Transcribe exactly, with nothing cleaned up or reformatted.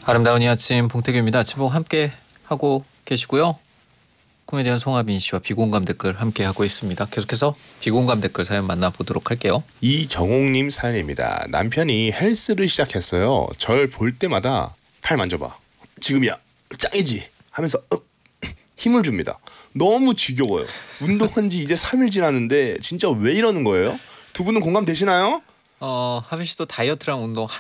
아름다운 이 아침 봉태규입니다. 아침 봉 함께 하고 계시고요. 코미디언 송하빈 씨와 비공감 댓글 함께 하고 있습니다. 계속해서 비공감 댓글 사연 만나보도록 할게요. 이정옥님 사연입니다. 남편이 헬스를 시작했어요. 절 볼 때마다 팔 만져봐. 지금이야. 짱이지. 하면서 어, 힘을 줍니다. 너무 지겨워요. 운동한 지 이제 삼 일 지났는데 진짜 왜 이러는 거예요? 두 분은 공감 되시나요? 어, 하빈 씨도 다이어트랑 운동